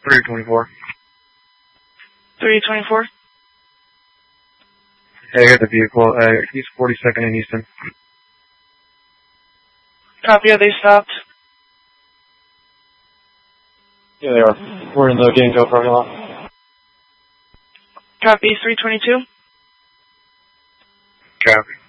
324. 324? Hey, I got the vehicle. East 42nd in Houston. Copy, are they stopped? Yeah, they are. We're in the Gango parking lot. Copy, 322? Copy.